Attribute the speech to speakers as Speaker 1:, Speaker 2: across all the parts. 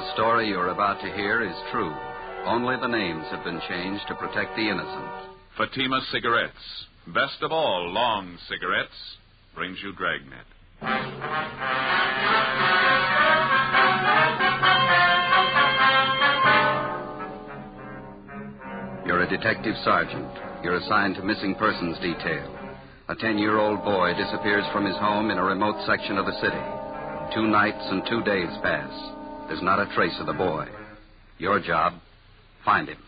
Speaker 1: The story you're about to hear is true. Only the names have been changed to protect the innocent.
Speaker 2: Fatima Cigarettes, best of all long cigarettes, brings you Dragnet.
Speaker 1: You're a detective sergeant. You're assigned to missing persons detail. A 10-year-old boy disappears from his home in a remote section of the city. 2 nights and 2 days pass. There's not a trace of the boy. Your job, find him.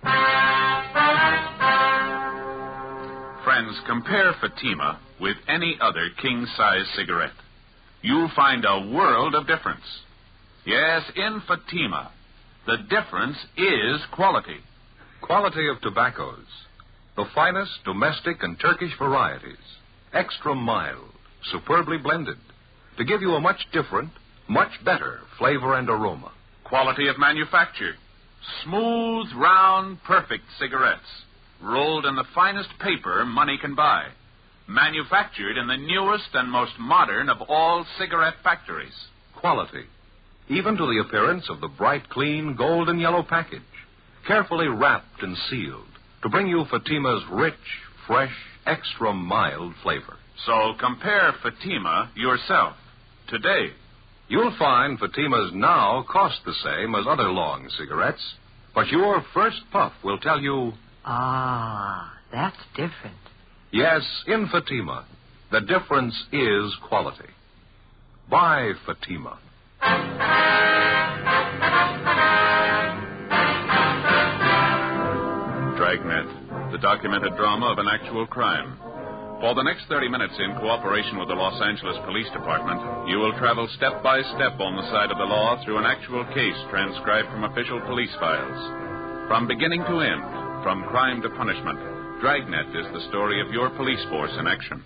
Speaker 2: Friends, compare Fatima with any other king-size cigarette. You'll find a world of difference. Yes, in Fatima, the difference is quality.
Speaker 3: Quality of tobaccos. The finest domestic and Turkish varieties. Extra mild, superbly blended. To give you a much different, much better flavor and aroma.
Speaker 2: Quality of manufacture. Smooth, round, perfect cigarettes. Rolled in the finest paper money can buy. Manufactured in the newest and most modern of all cigarette factories.
Speaker 3: Quality. Even to the appearance of the bright, clean, gold and yellow package. Carefully wrapped and sealed to bring you Fatima's rich, fresh, extra mild flavor.
Speaker 2: So compare Fatima yourself today.
Speaker 3: You'll find Fatima's now cost the same as other long cigarettes, but your first puff will tell you...
Speaker 4: Ah, that's different.
Speaker 3: Yes, in Fatima, the difference is quality. Buy Fatima.
Speaker 2: Dragnet, the documented drama of an actual crime. For the next 30 minutes, in cooperation with the Los Angeles Police Department, you will travel step by step on the side of the law through an actual case transcribed from official police files. From beginning to end, from crime to punishment, Dragnet is the story of your police force in action.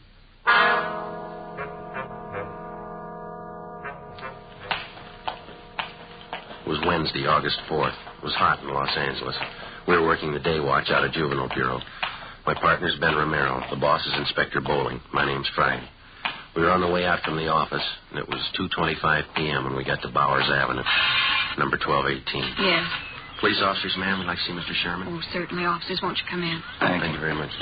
Speaker 5: It was Wednesday, August 4th. It was hot in Los Angeles. We were working the day watch out of Juvenile Bureau. My partner's Ben Romero. The boss is Inspector Bowling. My name's Friday. We were on the way out from the office, and it was 2:25 p.m. when we got to Bowers Avenue, number 1218.
Speaker 6: Yes.
Speaker 5: Police officers, ma'am, we'd like to see Mr. Sherman.
Speaker 6: Oh, certainly, officers. Won't you come in?
Speaker 5: Thank you very much.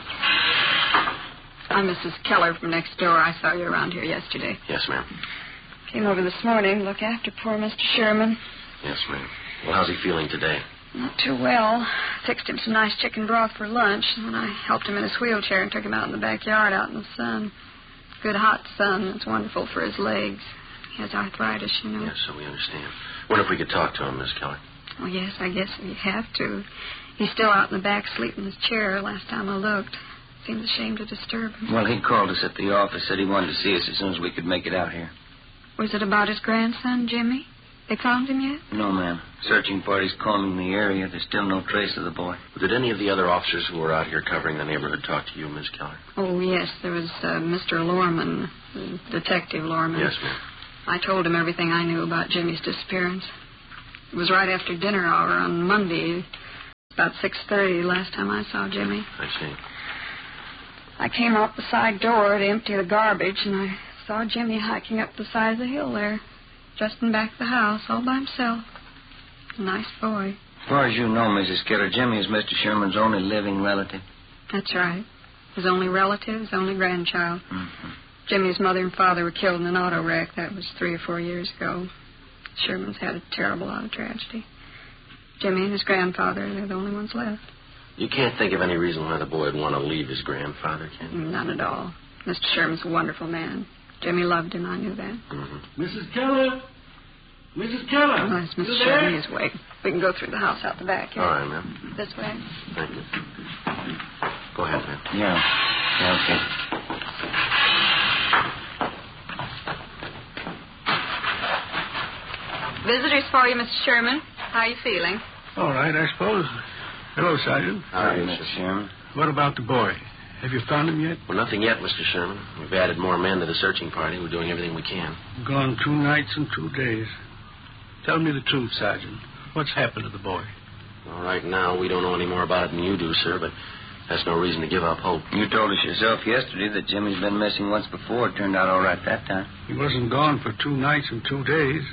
Speaker 6: I'm Mrs. Keller from next door. I saw you around here yesterday.
Speaker 5: Yes, ma'am.
Speaker 6: Came over this morning to look after poor Mr. Sherman.
Speaker 5: Yes, ma'am. Well, how's he feeling today?
Speaker 6: Not too well. Fixed him some nice chicken broth for lunch, and then I helped him in his wheelchair and took him out in the backyard out in the sun. Good hot sun. It's wonderful for his legs. He has arthritis, you know.
Speaker 5: Yes, so we understand. Wonder if we could talk to him, Miss Keller.
Speaker 6: Well, yes, I guess you have to. He's still out in the back sleeping in his chair last time I looked. Seemed ashamed to disturb him.
Speaker 7: Well, he called us at the office, said he wanted to see us as soon as we could make it out here.
Speaker 6: Was it about his grandson, Jimmy? They found him yet?
Speaker 7: No, ma'am. Searching party's combing the area. There's still no trace of the boy.
Speaker 5: Did any of the other officers who were out here covering the neighborhood talk to you, Miss Keller?
Speaker 6: Oh, yes. There was Mr. Lorman, Detective Lorman.
Speaker 5: Yes, ma'am.
Speaker 6: I told him everything I knew about Jimmy's disappearance. It was right after dinner hour on Monday, about 6:30 last time I saw Jimmy.
Speaker 5: I see.
Speaker 6: I came out the side door to empty the garbage, and I saw Jimmy hiking up the side of the hill there, just in back of the house, all by himself. A nice boy.
Speaker 7: As far as you know, Mrs. Keller, Jimmy is Mr. Sherman's only living relative.
Speaker 6: That's right. His only relative, his only grandchild.
Speaker 7: Mm-hmm.
Speaker 6: Jimmy's mother and father were killed in an auto wreck. That was 3 or 4 years ago. Sherman's had a terrible lot of tragedy. Jimmy and his grandfather, they're the only ones left.
Speaker 5: You can't think of any reason why the boy would want to leave his grandfather, can you?
Speaker 6: None at all. Mr. Sherman's a wonderful man. Jimmy loved him, I knew that.
Speaker 5: Mm-hmm.
Speaker 8: Mrs. Keller? Mrs. Keller?
Speaker 6: Oh, that's Mr. Sherman. He's awake. We can go through the house out the back here.
Speaker 5: All right, ma'am.
Speaker 6: This way.
Speaker 5: Thank you. Go ahead, ma'am.
Speaker 7: Yeah, okay.
Speaker 6: Visitors for you, Mr. Sherman. How are you feeling?
Speaker 8: All right, I suppose. Hello, Sergeant.
Speaker 5: Hi,
Speaker 7: Mr. Sherman.
Speaker 8: What about the boy? Have you found him yet?
Speaker 5: Well, nothing yet, Mr. Sherman. We've added more men to the searching party. We're doing everything we can.
Speaker 8: Gone 2 nights and 2 days. Tell me the truth, Sergeant. What's happened to the boy?
Speaker 5: Well, right now, we don't know any more about it than you do, sir, but that's no reason to give up hope.
Speaker 7: You told us yourself yesterday that Jimmy's been missing once before. It turned out all right that time.
Speaker 8: He wasn't gone for 2 nights and 2 days.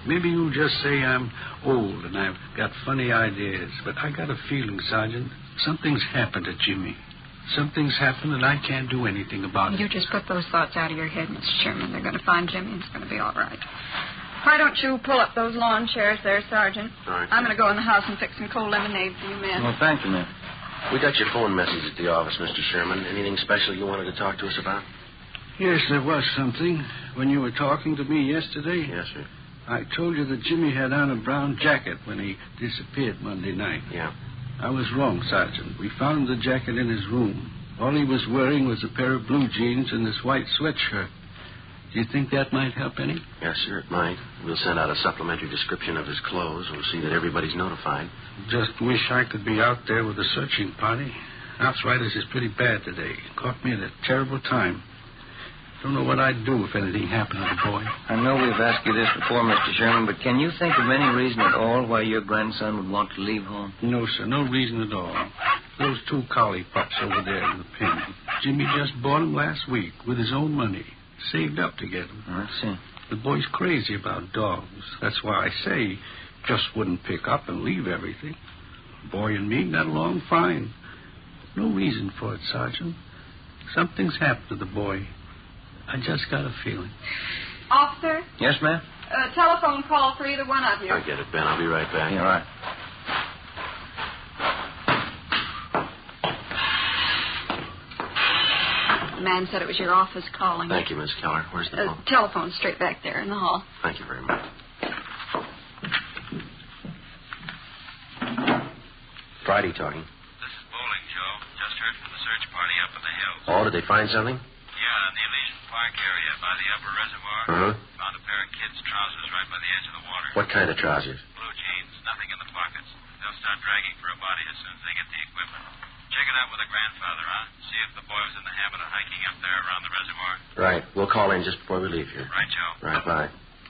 Speaker 8: Maybe you'll just say I'm old and I've got funny ideas, but I got a feeling, Sergeant, something's happened to Jimmy. Something's happened and I can't do anything about it.
Speaker 6: You just put those thoughts out of your head, Mr. Sherman. They're going to find Jimmy and it's going to be all right. Why don't you pull up those lawn chairs there, Sergeant?
Speaker 5: All right.
Speaker 6: I'm going to go in the house and fix some cold lemonade for you men.
Speaker 7: Well, thank you, ma'am.
Speaker 5: We got your phone message at the office, Mr. Sherman. Anything special you wanted to talk to us about?
Speaker 8: Yes, there was something. When you were talking to me yesterday,
Speaker 5: Yes, sir.
Speaker 8: I told you that Jimmy had on a brown jacket when he disappeared Monday night.
Speaker 5: Yeah.
Speaker 8: I was wrong, Sergeant. We found the jacket in his room. All he was wearing was a pair of blue jeans and this white sweatshirt. Do you think that might help any?
Speaker 5: Yes, sir, it might. We'll send out a supplementary description of his clothes. We'll see that everybody's notified.
Speaker 8: Just wish I could be out there with a searching party. Arthritis is pretty bad today. It caught me at a terrible time. Don't know what I'd do if anything happened to the boy.
Speaker 7: I know we've asked you this before, Mr. Sherman, but can you think of any reason at all why your grandson would want to leave home?
Speaker 8: No, sir, no reason at all. Those 2 collie pups over there in the pen. Jimmy just bought them last week with his own money. Saved up to get them.
Speaker 7: I see.
Speaker 8: The boy's crazy about dogs. That's why I say just wouldn't pick up and leave everything. The boy and me got along fine. No reason for it, Sergeant. Something's happened to the boy. I just got a feeling.
Speaker 6: Officer,
Speaker 7: Yes, ma'am?
Speaker 6: telephone call for either one of you.
Speaker 5: I get it, Ben. I'll be right back.
Speaker 7: Yeah, all right.
Speaker 6: The man said it was your office calling.
Speaker 5: Thank you, Miss Keller. Where's the phone?
Speaker 6: Telephone straight back there in the hall.
Speaker 5: Thank you very much. Friday talking.
Speaker 9: This is Bowling, Joe. Just heard from the search party up in the hills.
Speaker 5: Oh, did they find something?
Speaker 9: Yeah, in the Elysian Park area by the upper reservoir.
Speaker 5: Uh-huh.
Speaker 9: Found a pair of kids' trousers right by the edge of the water.
Speaker 5: What kind of trousers?
Speaker 9: Blue jeans, nothing in the pockets. They'll start dragging for a body as soon as they get the equipment. Check it out with the grandfather, huh? See if the boy was in the habit of hiking up there around the reservoir.
Speaker 5: Right. We'll call in just before we leave here.
Speaker 9: Right, Joe.
Speaker 5: Right, bye.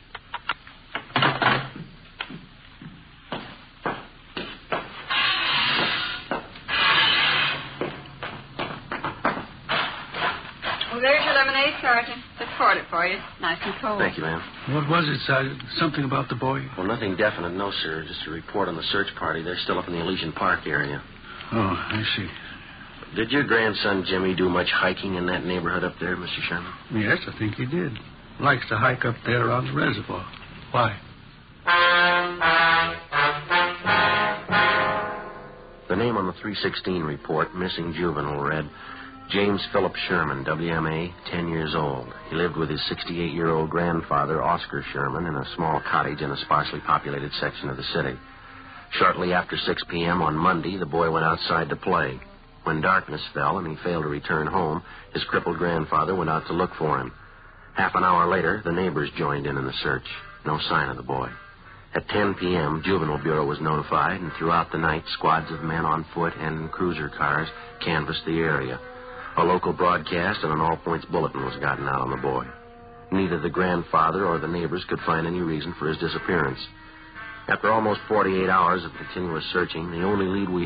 Speaker 6: Well, there's your lemonade, Sergeant. Just poured it for you. Nice and cold.
Speaker 5: Thank you, ma'am.
Speaker 8: What was it, Sergeant? Something about the boy?
Speaker 5: Well, nothing definite, no, sir. Just a report on the search party. They're still up in the Elysian Park area.
Speaker 8: Oh, I see.
Speaker 5: Did your grandson Jimmy do much hiking in that neighborhood up there, Mr. Sherman?
Speaker 8: Yes, I think he did. Likes to hike up there around the reservoir. Why?
Speaker 5: The name on the 316 report, missing juvenile, read James Philip Sherman, WMA, 10 years old. He lived with his 68-year-old grandfather, Oscar Sherman, in a small cottage in a sparsely populated section of the city. Shortly after 6 p.m. on Monday, the boy went outside to play. When darkness fell and he failed to return home, his crippled grandfather went out to look for him. Half an hour later, the neighbors joined in the search. No sign of the boy. At 10 p.m., Juvenile Bureau was notified, and throughout the night, squads of men on foot and in cruiser cars canvassed the area. A local broadcast and an all-points bulletin was gotten out on the boy. Neither the grandfather or the neighbors could find any reason for his disappearance. After almost 48 hours of continuous searching, the only lead we